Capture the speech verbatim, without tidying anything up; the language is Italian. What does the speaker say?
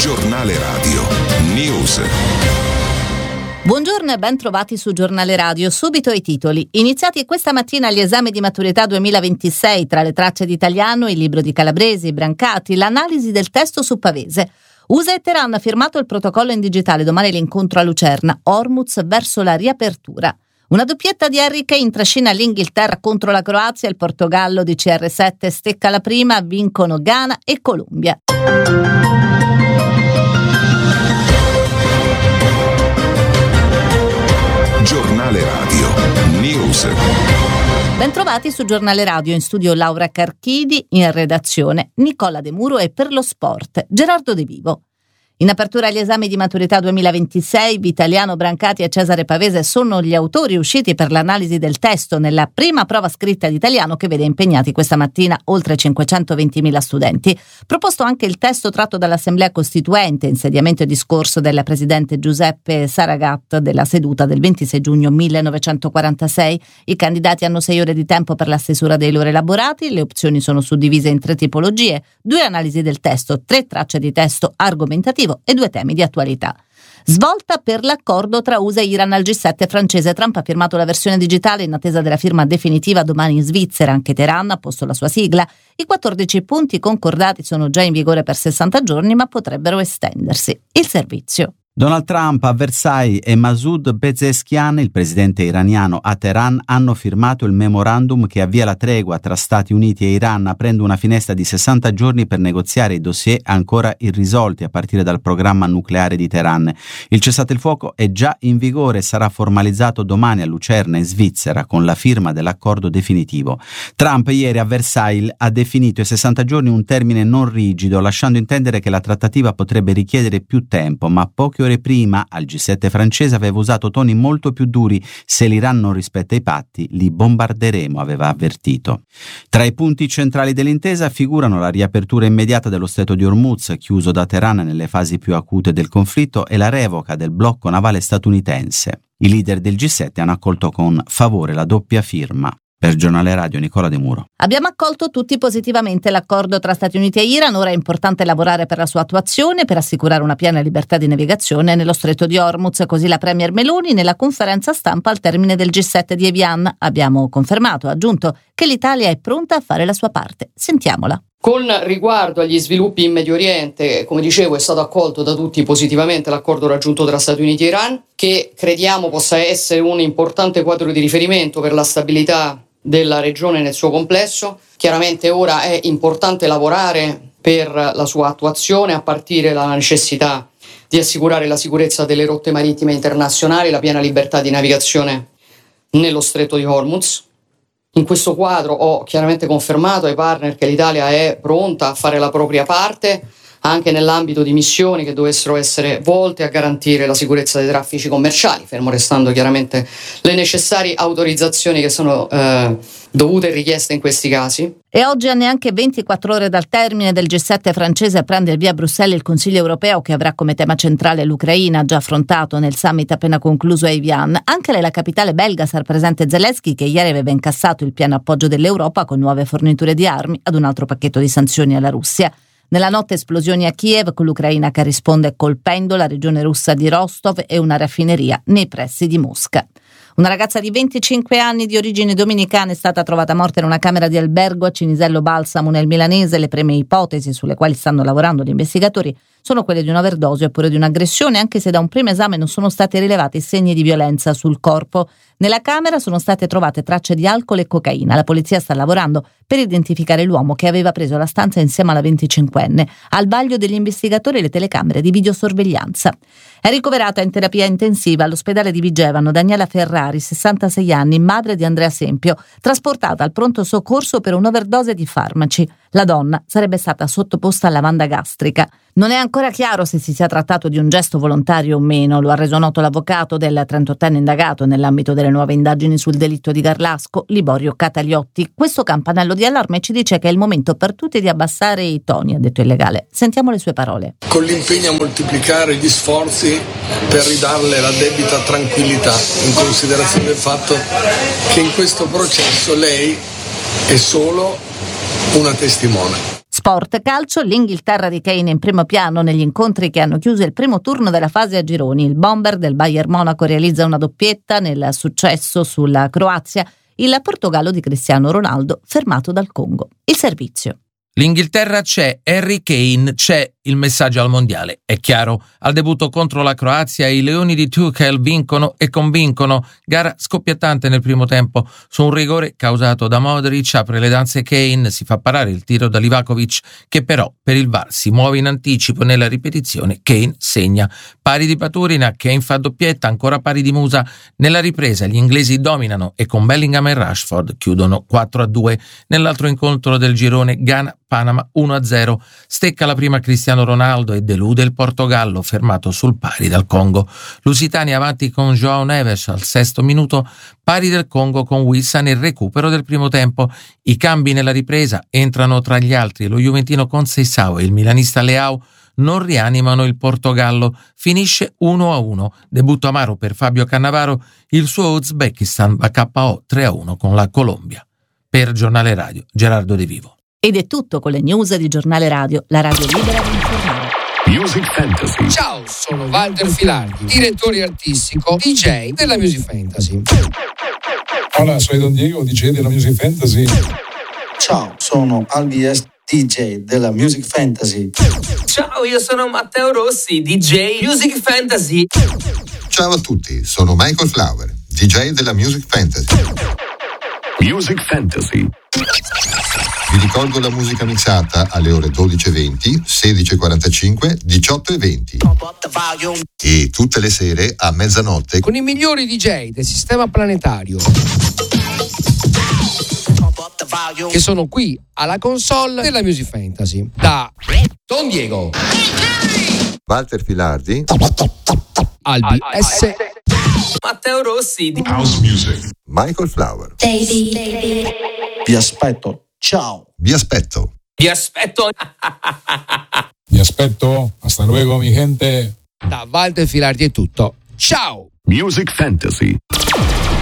Giornale Radio News. Buongiorno e ben trovati su Giornale Radio. Subito i titoli. Iniziati questa mattina gli esami di maturità duemilaventisei, tra le tracce di italiano, il libro di Calabresi, Brancati, l'analisi del testo su Pavese. U S A e Teheran ha firmato il protocollo in digitale, domani l'incontro a Lucerna, Hormuz verso la riapertura. Una doppietta di Harry Kane trascina l'Inghilterra contro la Croazia, il Portogallo di C R sette stecca la prima, vincono Ghana e Colombia. Giornale Radio News. Bentrovati su Giornale Radio, in studio Laura Carchidi, in redazione Nicola De Muro e per lo sport Gerardo De Vivo. In apertura agli esami di maturità duemilaventisei, Vitaliano Brancati e Cesare Pavese sono gli autori usciti per l'analisi del testo nella prima prova scritta di italiano che vede impegnati questa mattina oltre cinquecentoventimila studenti. Proposto anche il testo tratto dall'Assemblea Costituente, insediamento e discorso del presidente Giuseppe Saragat della seduta del ventisei giugno millenovecentoquarantasei. I candidati hanno sei ore di tempo per la stesura dei loro elaborati, le opzioni sono suddivise in tre tipologie, due analisi del testo, tre tracce di testo argomentativo e due temi di attualità. Svolta per l'accordo tra U S A e Iran al G sette francese. Trump ha firmato la versione digitale in attesa della firma definitiva domani in Svizzera. Anche Teheran ha posto la sua sigla. I quattordici punti concordati sono già in vigore per sessanta giorni, ma potrebbero estendersi. Il servizio. Donald Trump a Versailles e Masoud Pezeshkian, il presidente iraniano a Teheran, hanno firmato il memorandum che avvia la tregua tra Stati Uniti e Iran, aprendo una finestra di sessanta giorni per negoziare i dossier ancora irrisolti a partire dal programma nucleare di Teheran. Il cessate il fuoco è già in vigore e sarà formalizzato domani a Lucerna in Svizzera con la firma dell'accordo definitivo. Trump ieri a Versailles ha definito i sessanta giorni un termine non rigido, lasciando intendere che la trattativa potrebbe richiedere più tempo, ma poche ore prima al G sette francese aveva usato toni molto più duri. Se l'Iran non rispetta i patti, li bombarderemo, aveva avvertito. Tra i punti centrali dell'intesa figurano la riapertura immediata dello stretto di Hormuz, chiuso da Teheran nelle fasi più acute del conflitto, e la revoca del blocco navale statunitense. I leader del G sette hanno accolto con favore la doppia firma. Per Giornale Radio Nicola De Muro. Abbiamo accolto tutti positivamente l'accordo tra Stati Uniti e Iran. Ora è importante lavorare per la sua attuazione per assicurare una piena libertà di navigazione nello stretto di Hormuz. Così la premier Meloni nella conferenza stampa al termine del G sette di Evian. Abbiamo confermato, ha aggiunto, che l'Italia è pronta a fare la sua parte. Sentiamola. Con riguardo agli sviluppi in Medio Oriente, come dicevo, è stato accolto da tutti positivamente l'accordo raggiunto tra Stati Uniti e Iran, che crediamo possa essere un importante quadro di riferimento per la stabilità della regione nel suo complesso. Chiaramente ora è importante lavorare per la sua attuazione, a partire dalla necessità di assicurare la sicurezza delle rotte marittime internazionali, la piena libertà di navigazione nello stretto di Hormuz. In questo quadro ho chiaramente confermato ai partner che l'Italia è pronta a fare la propria parte, anche nell'ambito di missioni che dovessero essere volte a garantire la sicurezza dei traffici commerciali, fermo restando chiaramente le necessarie autorizzazioni che sono eh, dovute e richieste in questi casi. E oggi, a neanche ventiquattro ore dal termine del G sette francese, prende il via a Bruxelles il Consiglio europeo che avrà come tema centrale l'Ucraina, già affrontato nel summit appena concluso a Evian. Anche nella capitale belga sarà presente Zelensky, che ieri aveva incassato il pieno appoggio dell'Europa con nuove forniture di armi ad un altro pacchetto di sanzioni alla Russia. Nella notte esplosioni a Kiev, con l'Ucraina che risponde colpendo la regione russa di Rostov e una raffineria nei pressi di Mosca. Una ragazza di venticinque anni di origini dominicane è stata trovata morta in una camera di albergo a Cinisello Balsamo nel milanese. Le prime ipotesi sulle quali stanno lavorando gli investigatori sono quelle di un'overdose oppure di un'aggressione, anche se da un primo esame non sono stati rilevati segni di violenza sul corpo. Nella camera sono state trovate tracce di alcol e cocaina. La polizia sta lavorando per identificare l'uomo che aveva preso la stanza insieme alla venticinquenne. Al vaglio degli investigatori le telecamere di videosorveglianza. È ricoverata in terapia intensiva all'ospedale di Vigevano Daniela Ferrari, sessantasei anni, madre di Andrea Sempio, trasportata al pronto soccorso per un'overdose di farmaci. La donna sarebbe stata sottoposta a lavanda gastrica. Non è ancora chiaro se si sia trattato di un gesto volontario o meno, lo ha reso noto l'avvocato del trentottenne indagato nell'ambito delle nuove indagini sul delitto di Garlasco, Liborio Cataliotti. Questo campanello di allarme ci dice che è il momento per tutti di abbassare i toni, ha detto il legale. Sentiamo le sue parole. Con l'impegno a moltiplicare gli sforzi per ridarle la debita tranquillità, in considerazione del fatto che in questo processo lei è solo una testimone. Sport calcio, l'Inghilterra di Kane in primo piano negli incontri che hanno chiuso il primo turno della fase a gironi. Il bomber del Bayern Monaco realizza una doppietta nel successo sulla Croazia. Il Portogallo di Cristiano Ronaldo fermato dal Congo. Il servizio. L'Inghilterra c'è, Harry Kane c'è, il messaggio al mondiale. È chiaro, al debutto contro la Croazia i leoni di Tuchel vincono e convincono. Gara scoppiettante nel primo tempo. Su un rigore causato da Modric apre le danze Kane, si fa parare il tiro da Livakovic che però per il V A R si muove in anticipo nella ripetizione. Kane segna. Pari di Paturina, Kane fa doppietta, ancora pari di Musa. Nella ripresa gli inglesi dominano e con Bellingham e Rashford chiudono quattro a due. Nell'altro incontro del girone Ghana Panama uno a zero, stecca la prima Cristiano Ronaldo e delude il Portogallo fermato sul pari dal Congo. Lusitania avanti con João Neves al sesto minuto, pari del Congo con Wissa nel recupero del primo tempo. I cambi nella ripresa entrano tra gli altri lo juventino Conceição e il milanista Leao, non rianimano il Portogallo, finisce uno a uno. Debutto amaro per Fabio Cannavaro, il suo Uzbekistan va K O tre a uno con la Colombia. Per Giornale Radio, Gerardo De Vivo. Ed è tutto con le news di Giornale Radio, la radio libera di informare. Music Fantasy. Ciao, sono Walter Filardi, direttore artistico D J della Music Fantasy. Hola, soy Don Diego, D J della Music Fantasy. Ciao, sono Albies, D J della Music Fantasy. Ciao, io sono Matteo Rossi, D J Music Fantasy. Ciao a tutti, sono Michael Flower, D J della Music Fantasy. Music Fantasy. Vi ricordo la musica mixata alle ore dodici e venti, sedici e quarantacinque, diciotto e venti. E tutte le sere a mezzanotte con i migliori D J del sistema planetario che sono qui alla console della Music Fantasy. Da Don Diego, Walter Filardi, Albi S, Matteo Rossi, House Music, Michael Flower. Vi aspetto, ciao. Vi aspetto. Vi aspetto. Vi aspetto. Hasta luego, mi gente. Da Walter Filardi è tutto. Ciao. Music Fantasy.